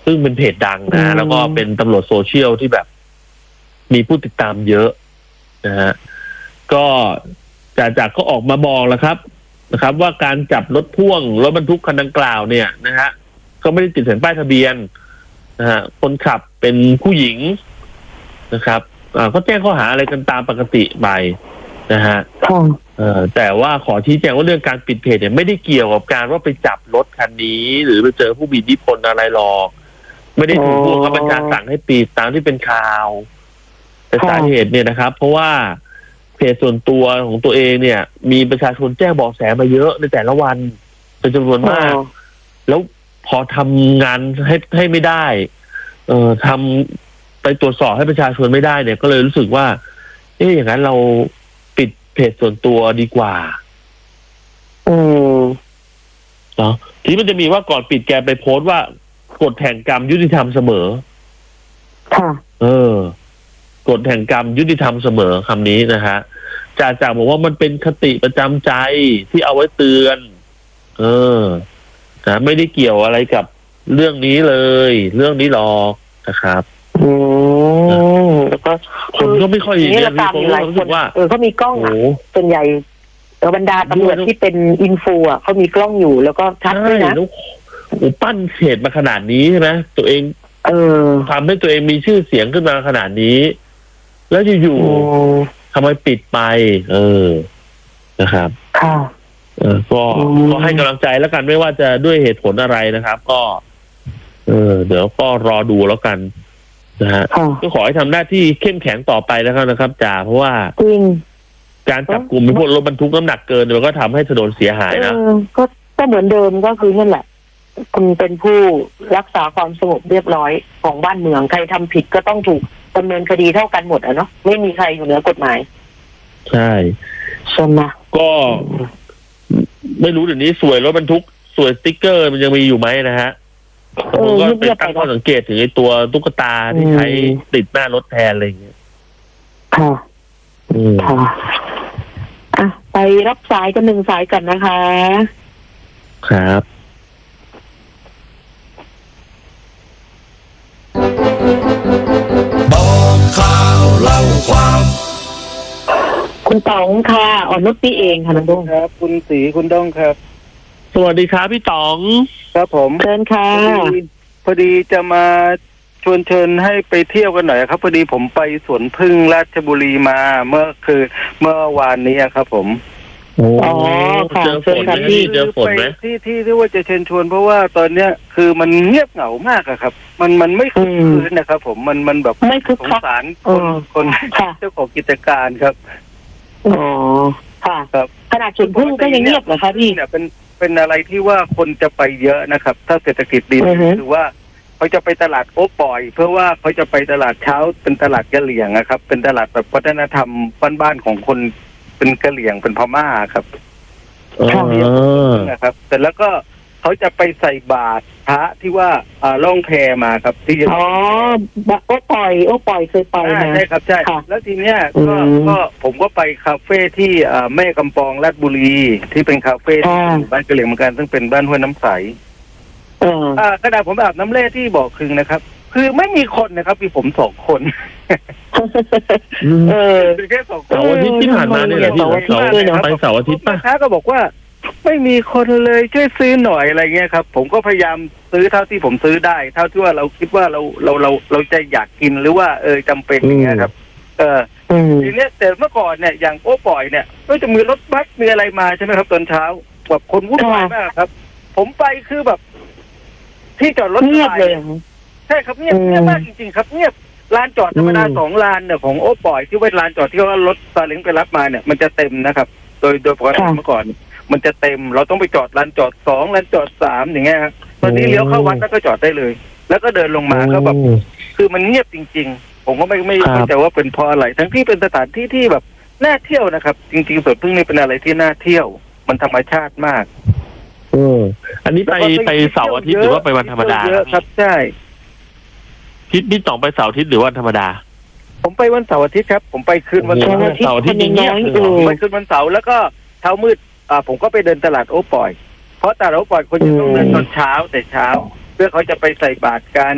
ซึ่งเป็นเพจดังนะแล้วก็เป็นตำรวจโซเชียลที่แบบมีผู้ติดตามเยอะนะฮะก็จากก็ออกมาบอกแล้วครับนะครับว่าการจับรถพ่วงรถบรรทุกคันดังกล่าวเนี่ยนะฮะก็ไม่ได้ติดแผ่นป้ายทะเบียนนะฮะคนขับเป็นผู้หญิงนะครับก็แจ้งข้อหาอะไรกันตามปกติไปนะฮะแต่ว่าขอชี้แจงว่าเรื่องการปิดเพจเนี่ยไม่ได้เกี่ยวกับการว่าไปจับรถคันนี้หรือไปเจอผู้มีอิทธิพลอะไรหรอกไม่ได้ถูกผู้บังคับบัญชาสั่งให้ปิดตามที่เป็นข่าวแต่สาเหตุเนี่ยนะครับเพราะว่าเพจส่วนตัวของตัวเองเนี่ยมีประชาชนแจ้งเบาะแสมาเยอะในแต่ละวันเป็นจำนวนมากแล้วพอทำงานให้ไม่ได้ทำไปตรวจสอบให้ประชาชนไม่ได้เนี่ยก็เลยรู้สึกว่าอย่างนั้นเราปิดเพจส่วนตัวดีกว่าเนาะที่มันจะมีว่าก่อนปิดแกไปโพสต์ว่ากฎแห่งกรรมยุติธรรมเสมอค่ะกฎแห่งกรรมยุติธรรมเสมอคำนี้นะฮะจากบอกว่ามันเป็นคติประจำใจที่เอาไว้เตือนนะไม่ได้เกี่ยวอะไรกับเรื่องนี้เลยเรื่องนี้หรอกนะครับแล้วก็คนก็ไม่ค่อยนี่เราตามหลายคนว่าเขามีกล้องส่วนใหญ่บรรดาตำรวจที่เป็นอินฟูเขามีกล้องอยู่แล้วก็ชัดด้วยนะปั้นเขตมาขนาดนี้ใช่ไหมตัวเองทำให้ตัวเองมีชื่อเสียงขึ้นมาขนาดนี้แล้วอยู่ๆทำไมปิดไปนะครับก็ให้กำลังใจแล้วกันไม่ว่าจะด้วยเหตุผลอะไรนะครับก็เดี๋ยวก็รอดูแล้วกันนะฮะก็ขอให้ทำหน้าที่เข้มแข็งต่อไปนะครับจ่าเพราะว่าการจับกลุ่มพวกรถบรรทุกน้ำหนักเกินมันก็ทำให้ถนนเสียหายนะก็เหมือนเดิมก็คือนั่นแหละคุณเป็นผู้รักษาความสงบเรียบร้อยของบ้านเมืองใครทำผิดก็ต้องถูกดำเนินคดีเท่ากันหมดเนาะไม่มีใครอยู่เหนือกฎหมายใช่ใช่ไหมก็ไม่รู้เดี๋ยวนี้สวยรถบรรทุกสวยสติ๊กเกอร์มันยังมีอยู่ไหมนะฮะผมก็เป็นตั้งข้อสังเกตถึงไอ้ตัวตุ๊กตาที่ใช้ติดหน้ารถแทนอะไรอย่างเงี้ยค่ะไปรับสายกันหนึ่งสายกันนะคะครับบอกข่าวเล่าความคุณต๋องค่ะอ่อนนุชพี่เองค่ะน้องดงครับคุณศรีคุณด้งครับสวัสดีครับพี่ต๋องครับผมเชิญค่ะพอดีจะมาเชิญให้ไปเที่ยวกันหน่อยครับพอดีผมไปสวนพึ่งราชบุรีมาเมื่อวานนี้ครับผมเจอฝนไหมพี่เจอฝนไหมที่ว่าจะเชิญชวนเพราะว่าตอนเนี้ยคือมันเงียบเหงามากอะครับมันไม่คึกคืนนะครับผมมันแบบไม่คึกคักสงสารคนเจ้าของกิจการครับค่ะครับขนาดสวนพึ่งก็ยังเงียบเหรอคะพี่เนี่ยเป็นอะไรที่ว่าคนจะไปเยอะนะครับถ้าเศรษฐกิจดีคือว่าเขาจะไปตลาดโอ๊ปอยเพื่อว่าเขาจะไปตลาดเช้าเป็นตลาดกะเหรี่ยงนะครับเป็นตลาดแบบวัฒนธรรมบ้านๆของคนเป็นกะเหรี่ยงเป็นพม่าครับนะครับแต่แล้วก็เขาจะไปใส่บาตรพระที่ว่าล่องแพมาครับที่โอ๊ปอยเคยไปนะใช่ครับใช่แล้วทีเนี้ยก็ผมก็ไปคาเฟ่ที่แม่กำปองราชบุรีที่เป็นคาเฟ่บ้านกะเหรี่ยงเหมือนกันซึ่งเป็นบ้านห้วยน้ำใสขณะผมอาบน้ำเล่ที่บ่อคึงนะครับคือไม่มีคนนะครับมีผม2 คนแค่2 คนเสาร์อาทิตย์ที่ผ่านมาเนี่ยที่ไปเสาร์อาทิตย์ป่ะก็บอกว่าไม่มีคนเลยช่วยซื้อหน่อยอะไรเงี้ยครับผมก็พยายามซื้อเท่าที่ผมซื้อได้เท่าที่ว่าเราคิดว่าเราจะอยากกินหรือว่าจำเป็นอย่างเงี้ยครับทีเนี้ยแต่เมื่อก่อนเนี่ยอย่างโอ๊ปอยเนี่ยก็จะมีรถบัสมีอะไรมาใช่ไหมครับตอนเช้าแบบคนวุ่นวายมากครับผมไปคือแบบที่จอดรถเงียบเลยใช่ครับเงียบมากจริงๆครับเงียบลานจอดธรรมดา2 ลานเนี่ยของโอ๊ปอยที่ไว้ลานจอดที่ว่ารถซาเล้งไปรับมาเนี่ยมันจะเต็มนะครับโดยปกติเมื่อก่อนมันจะเต็มเราต้องไปจอดลานจอด2ลานจอด3อย่างเงี้ยครับตอนนี้เลี้ยวเข้าวัดแล้วก็จอดได้เลยแล้วก็เดินลงมาก็แบบคือมันเงียบจริงๆผมก็ไม่เข้าใจว่าเป็นเพราะอะไรทั้งที่เป็นสถานที่ที่แบบน่าเที่ยวนะครับจริงๆสวนพึ่งนี่เป็นอะไรที่น่าเที่ยวมันธรรมชาติมากอันนี้ไปเสาร์อาทิตย์หรือว่าไปวันธรรมดาครับใช่พี่ต๋องไปเสาร์อาทิตย์หรือวันธรรมดาผมไปวันเสาร์อาทิตย์ครับผมไปคืนวันเสาร์อาทิตย์เงียบไปคืนวันเสาร์แล้วก็เช้ามืดผมก็ไปเดินตลาดโอ๊ปอยเพราะตลาดโอ๊ปอยคนจะต้องเดินตอนเช้าแต่เช้าเพื่อเขาจะไปใส่บาตรกัน